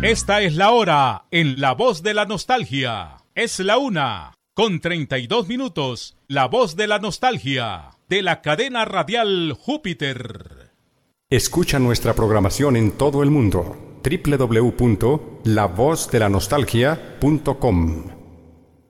Esta es la hora en La Voz de la Nostalgia. Es la 1:32. La Voz de la Nostalgia, de la cadena radial Júpiter. Escucha nuestra programación en todo el mundo. www.lavozdeLaNostalgia.com